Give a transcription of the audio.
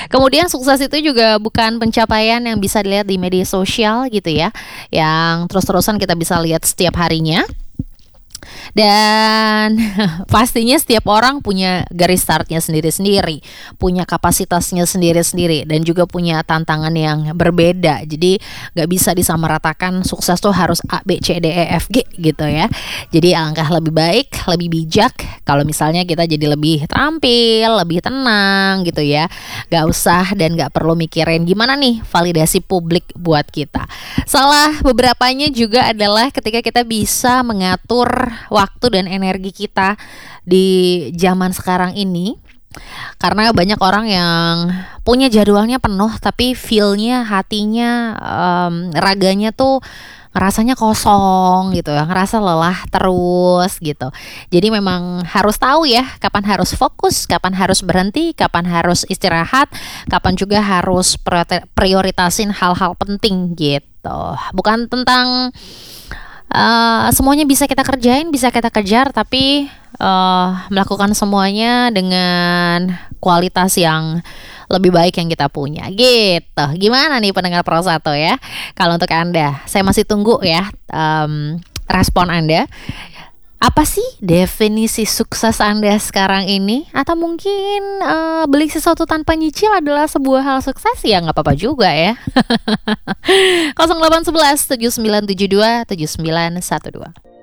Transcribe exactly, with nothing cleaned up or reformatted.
Kemudian sukses itu juga bukan pencapaian yang bisa dilihat di media sosial gitu ya, yang terus-terusan kita bisa lihat setiap harinya. Dan pastinya setiap orang punya garis startnya sendiri-sendiri, punya kapasitasnya sendiri-sendiri, dan juga punya tantangan yang berbeda. Jadi gak bisa disamaratakan sukses tuh harus A, B, C, D, E, F, G gitu ya. Jadi alangkah lebih baik, lebih bijak kalau misalnya kita jadi lebih terampil, lebih tenang gitu ya. Gak usah dan gak perlu mikirin gimana nih validasi publik buat kita. Salah beberapanya juga adalah ketika kita bisa mengatur waktu dan energi kita di zaman sekarang ini. Karena banyak orang yang punya jadwalnya penuh tapi feel-nya, hatinya, um, raganya tuh ngerasanya kosong gitu ya, ngerasa lelah terus gitu. Jadi memang harus tahu ya kapan harus fokus, kapan harus berhenti, kapan harus istirahat, kapan juga harus prioritasin hal-hal penting gitu. Bukan tentang Uh, semuanya bisa kita kerjain, bisa kita kejar, tapi uh, melakukan semuanya dengan kualitas yang lebih baik yang kita punya gitu. Gimana nih pendengar Pro satu ya? Kalau untuk Anda, saya masih tunggu ya um, respon Anda. Apa sih definisi sukses Anda sekarang ini? Atau mungkin uh, beli sesuatu tanpa nyicil adalah sebuah hal sukses? Ya nggak apa-apa juga ya. nol delapan satu satu tujuh sembilan tujuh dua tujuh sembilan satu dua